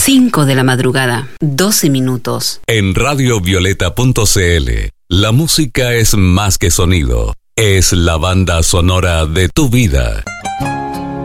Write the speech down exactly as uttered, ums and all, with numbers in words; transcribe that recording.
cinco de la madrugada, doce minutos. En radio violeta punto c l, la música es más que sonido, es la banda sonora de tu vida.